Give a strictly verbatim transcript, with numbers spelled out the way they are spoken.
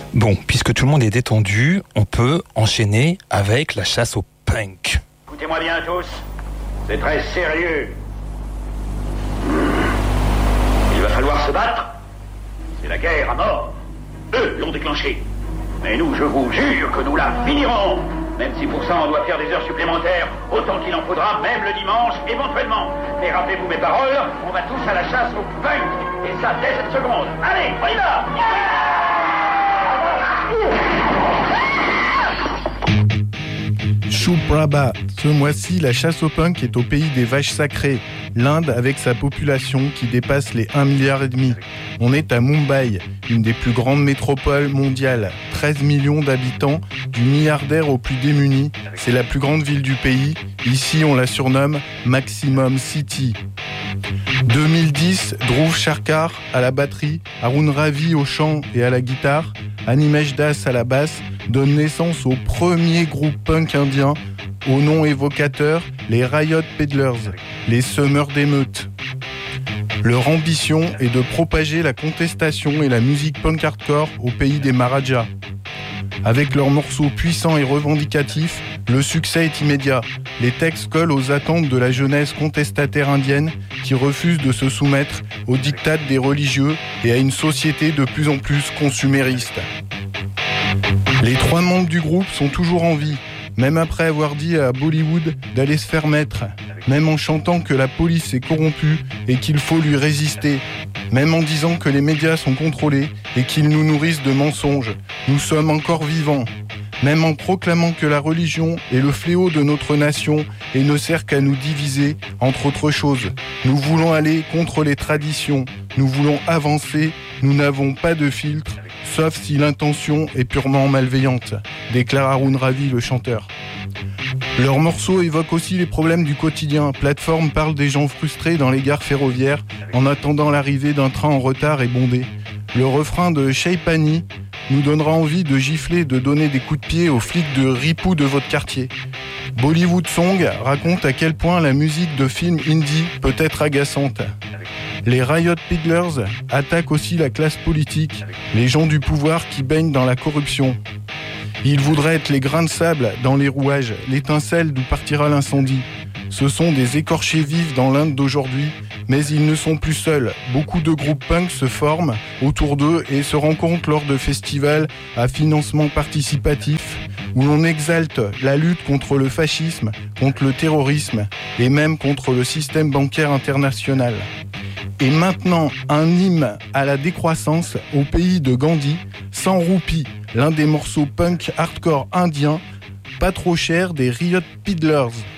Bon, puisque tout le monde est détendu, on peut enchaîner avec la chasse au punk. Écoutez-moi bien tous, c'est très sérieux. Il va falloir se battre. C'est la guerre à mort. Eux l'ont déclenchée. Mais nous, je vous jure que nous la finirons. Même si pour ça on doit faire des heures supplémentaires, autant qu'il en faudra, même le dimanche, éventuellement. Mais rappelez-vous mes paroles, on va tous à la chasse au punk. Et ça dès cette seconde. Allez, on y va! Shuprabha. Ce mois-ci, la chasse au punk est au pays des vaches sacrées, l'Inde avec sa population qui dépasse les un milliard et demi. On est à Mumbai, une des plus grandes métropoles mondiales. treize millions d'habitants, du milliardaire au plus démuni. C'est la plus grande ville du pays. Ici, on la surnomme Maximum City. deux mille dix, Dhruv Sharkar à la batterie, Arun Ravi au chant et à la guitare, Animesh Das à la basse, donne naissance au premier groupe punk indien, au nom évocateur, les Riot Peddlers, les semeurs d'émeutes. Leur ambition est de propager la contestation et la musique punk hardcore au pays des Maharajas. Avec leurs morceaux puissants et revendicatifs, le succès est immédiat. Les textes collent aux attentes de la jeunesse contestataire indienne qui refuse de se soumettre aux diktats des religieux et à une société de plus en plus consumériste. Les trois membres du groupe sont toujours en vie, même après avoir dit à Bollywood d'aller se faire mettre, même en chantant que la police est corrompue et qu'il faut lui résister, même en disant que les médias sont contrôlés et qu'ils nous nourrissent de mensonges. Nous sommes encore vivants, même en proclamant que la religion est le fléau de notre nation et ne sert qu'à nous diviser, entre autres choses. Nous voulons aller contre les traditions, nous voulons avancer, nous n'avons pas de filtre, sauf si l'intention est purement malveillante, déclare Arun Ravi, le chanteur. Leurs morceaux évoquent aussi les problèmes du quotidien. Plateforme parle des gens frustrés dans les gares ferroviaires en attendant l'arrivée d'un train en retard et bondé. Le refrain de Shaipani nous donnera envie de gifler, de donner des coups de pied aux flics de ripou de votre quartier. Bollywood Song raconte à quel point la musique de films indie peut être agaçante. Les Riot Peddlers attaquent aussi la classe politique, les gens du pouvoir qui baignent dans la corruption. Ils voudraient être les grains de sable dans les rouages, l'étincelle d'où partira l'incendie. Ce sont des écorchés vifs dans l'Inde d'aujourd'hui, mais ils ne sont plus seuls. Beaucoup de groupes punk se forment autour d'eux et se rencontrent lors de festivals à financement participatif, où l'on exalte la lutte contre le fascisme, contre le terrorisme et même contre le système bancaire international. Et maintenant, un hymne à la décroissance au pays de Gandhi, cent roupies, l'un des morceaux punk hardcore indiens, pas trop cher des Riot Peddlers.